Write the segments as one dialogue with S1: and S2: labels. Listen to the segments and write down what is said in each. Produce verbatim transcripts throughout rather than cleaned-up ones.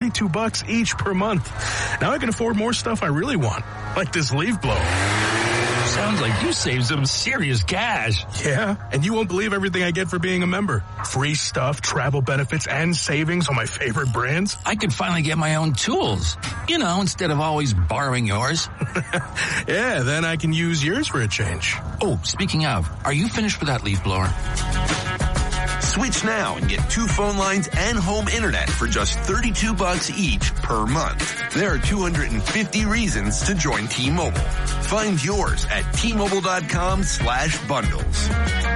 S1: thirty-two bucks each per month. Now I can afford more stuff I really want, like this leaf blower.
S2: Sounds like you saved some serious cash.
S1: Yeah, and you won't believe everything I get for being a member. Free stuff, travel benefits, and savings on my favorite brands.
S2: I could finally get my own tools. You know, instead of always borrowing yours.
S1: Yeah, then I can use yours for a change.
S2: Oh, speaking of, are you finished with that leaf blower?
S3: Switch now and get two phone lines and home internet for just thirty-two bucks each per month. There are two hundred fifty reasons to join T-Mobile. Find yours at T-Mobile.com slash bundles.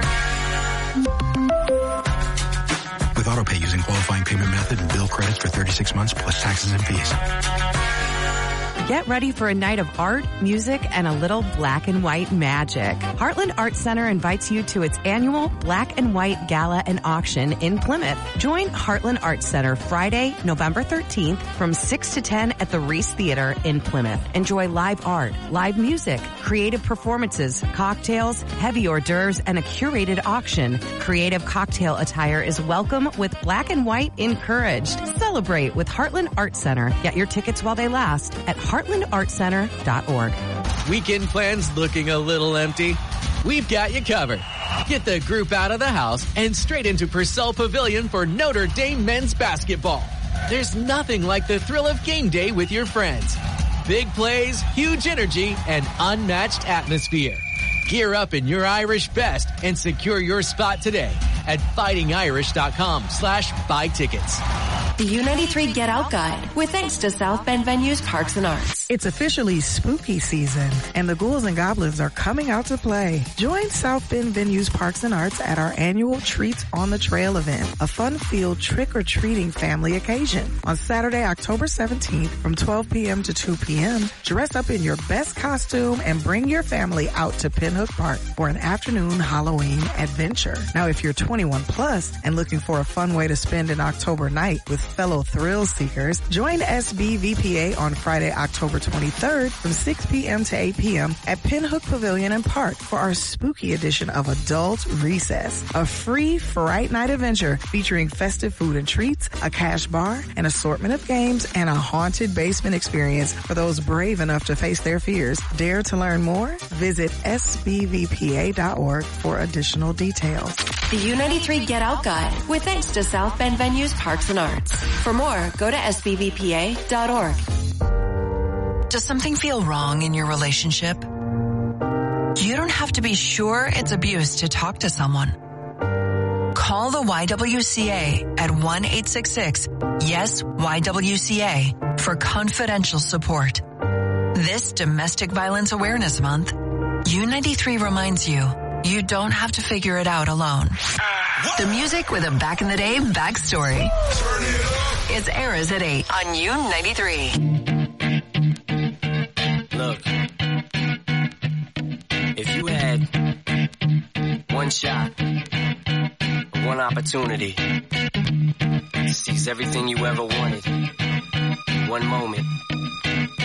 S4: With AutoPay using qualifying payment method and bill credits for thirty-six months plus taxes and fees.
S5: Get ready for a night of art, music, and a little black and white magic. Heartland Art Center invites you to its annual Black and White Gala and Auction in Plymouth. Join Heartland Art Center Friday, November thirteenth from six to ten at the Reese Theater in Plymouth. Enjoy live art, live music, creative performances, cocktails, heavy hors d'oeuvres, and a curated auction. Creative cocktail attire is welcome with black and white encouraged. Celebrate with Heartland Art Center. Get your tickets while they last at heartland art center dot org.
S6: Weekend plans looking a little empty? We've got you covered. Get the group out of the house and straight into Purcell Pavilion for Notre Dame men's basketball. There's nothing like the thrill of game day with your friends. Big plays, huge energy, and unmatched atmosphere. Gear up in your Irish best and secure your spot today at fighting irish dot com slash buy tickets.
S7: The U ninety-three Get Out Guide, with thanks to South Bend Venues Parks and Arts.
S8: It's officially spooky season, and the ghouls and goblins are coming out to play. Join South Bend Venues Parks and Arts at our annual Treats on the Trail event, a fun-filled trick-or-treating family occasion. On Saturday, October seventeenth, from twelve p.m. to two p.m., dress up in your best costume and bring your family out to Pinhook Park for an afternoon Halloween adventure. Now, if you're twenty-one plus and looking for a fun way to spend an October night with fellow thrill seekers, join S B V P A on Friday, October twenty-third from six p.m. to eight p.m. at Pinhook Pavilion and Park for our spooky edition of Adult Recess, a free Fright Night adventure featuring festive food and treats, a cash bar, an assortment of games, and a haunted basement experience for those brave enough to face their fears. Dare to learn more? Visit S B V P A dot org for additional details.
S7: The U ninety-three Get Out Guide, with thanks to South Bend Venues Parks and Arts. For more, go to S B V P A dot org.
S9: Does something feel wrong in your relationship? You don't have to be sure it's abuse to talk to someone. Call the Y W C A at one eight six six yes Y W C A for confidential support. This Domestic Violence Awareness Month, U ninety-three reminds you, you don't have to figure it out alone. The music with a back in the day backstory. It's Eras at eight on U ninety-three.
S10: Look, if you had one shot, one opportunity to seize everything you ever wanted, one moment